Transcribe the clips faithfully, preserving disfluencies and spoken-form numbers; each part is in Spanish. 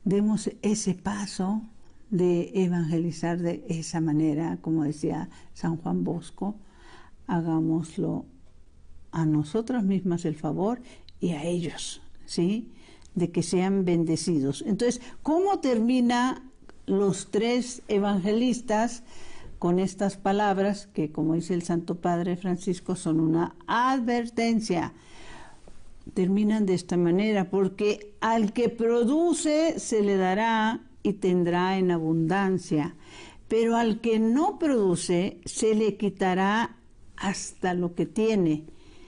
demos ese paso de evangelizar de esa manera, como decía San Juan Bosco, hagámoslo a nosotras mismas el favor y a ellos, ¿sí?, de que sean bendecidos. Entonces, ¿cómo termina los tres evangelistas con estas palabras que, como dice el Santo Padre Francisco, son una advertencia? Terminan de esta manera: porque al que produce se le dará y tendrá en abundancia, pero al que no produce se le quitará hasta lo que tiene.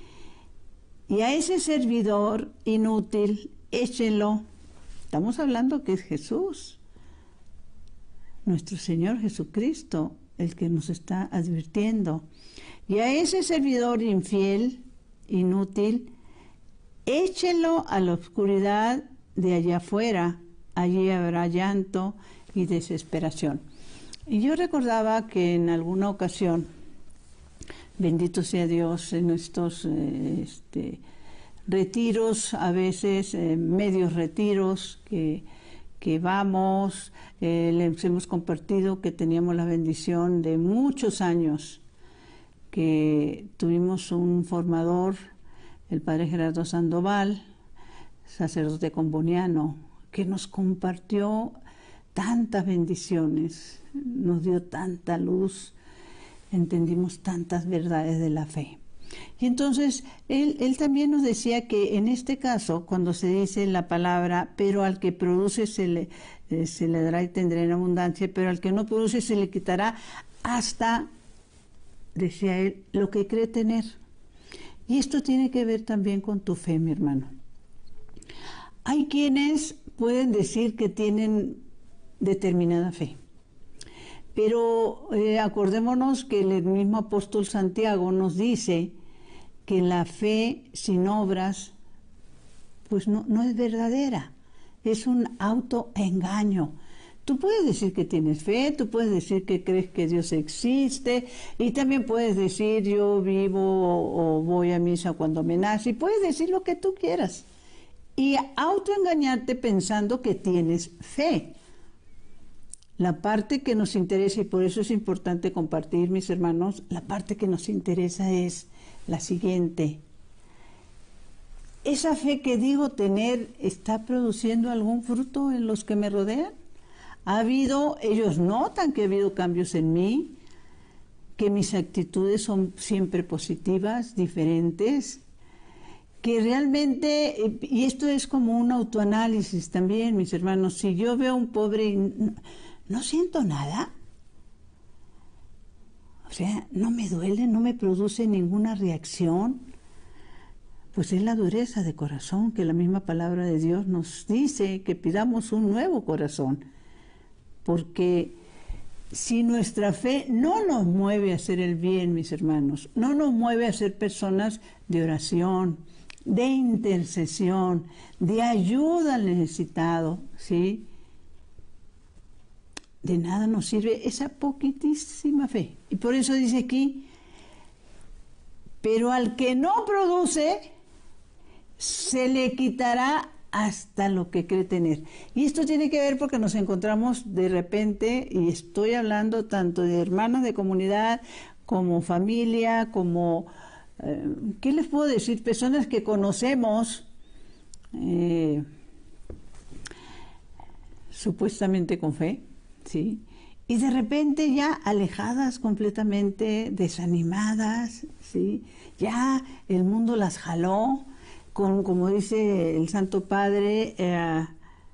Y a ese servidor inútil, échenlo. Estamos hablando que es Jesús, nuestro Señor Jesucristo, el que nos está advirtiendo. Y a ese servidor infiel, inútil, échenlo a la oscuridad de allá afuera. Allí habrá llanto y desesperación. Y yo recordaba que en alguna ocasión, bendito sea Dios, en estos eh, este, retiros, a veces eh, medios retiros que, que vamos, eh, les hemos compartido que teníamos la bendición de muchos años, que tuvimos un formador, el Padre Gerardo Sandoval, sacerdote comboniano, que nos compartió tantas bendiciones, nos dio tanta luz, entendimos tantas verdades de la fe. Y entonces él, él también nos decía que en este caso, cuando se dice la palabra, pero al que produce se le, eh, se le dará y tendrá en abundancia, pero al que no produce se le quitará hasta, decía él, lo que cree tener. Y esto tiene que ver también con tu fe, mi hermano. Hay quienes pueden decir que tienen determinada fe, pero eh, acordémonos que el mismo apóstol Santiago nos dice que la fe sin obras pues no, no es verdadera, es un autoengaño. Tú puedes decir que tienes fe, tú puedes decir que crees que Dios existe, y también puedes decir yo vivo o, o voy a misa cuando me nace, y puedes decir lo que tú quieras y autoengañarte pensando que tienes fe. La parte que nos interesa, y por eso es importante compartir, mis hermanos, la parte que nos interesa es la siguiente: ¿esa fe que digo tener está produciendo algún fruto en los que me rodean? ¿Ha habido, ellos notan que ha habido cambios en mí, que mis actitudes son siempre positivas, diferentes, que realmente, y esto es como un autoanálisis también, mis hermanos, si yo veo a un pobre y no, no siento nada, o sea, no me duele, no me produce ninguna reacción, pues es la dureza de corazón que la misma palabra de Dios nos dice que pidamos un nuevo corazón, porque si nuestra fe no nos mueve a hacer el bien, mis hermanos, no nos mueve a ser personas de oración, de intercesión, de ayuda al necesitado, ¿sí?, de nada nos sirve esa poquitísima fe. Y por eso dice aquí, pero al que no produce, se le quitará hasta lo que cree tener. Y esto tiene que ver porque nos encontramos de repente, y estoy hablando tanto de hermanas de comunidad, como familia, como, eh, ¿qué les puedo decir? Personas que conocemos, eh, supuestamente con fe, ¿sí?, y de repente ya alejadas completamente, desanimadas, ¿sí?, ya el mundo las jaló, con, como dice el Santo Padre, eh,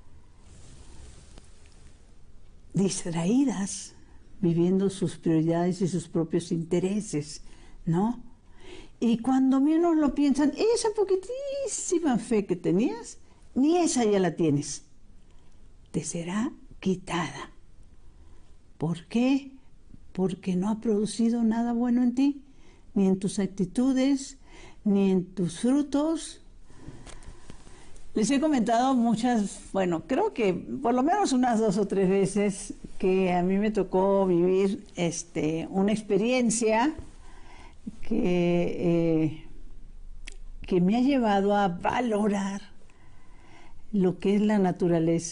distraídas, viviendo sus prioridades y sus propios intereses, ¿no? Y cuando menos lo piensan, esa poquitísima fe que tenías, ni esa ya la tienes, te será quitada. ¿Por qué? Porque no ha producido nada bueno en ti, ni en tus actitudes, ni en tus frutos. Les he comentado muchas, bueno, creo que por lo menos unas dos o tres veces que a mí me tocó vivir este, una experiencia que, eh, que me ha llevado a valorar lo que es la naturaleza